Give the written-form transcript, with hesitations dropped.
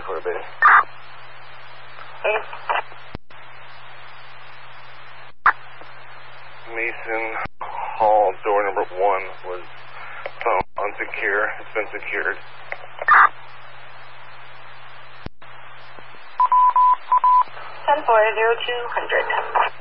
for a bit. Hey. Mason Hall, door number 1 was found unsecure. It's been secured. 10-4, 0200.